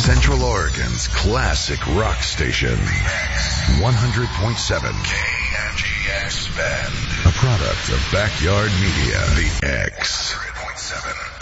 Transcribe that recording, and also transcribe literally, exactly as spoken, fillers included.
Central Oregon's classic rock station. one hundred point seven K N G X Bend. A product of Backyard Media. The X. one hundred point seven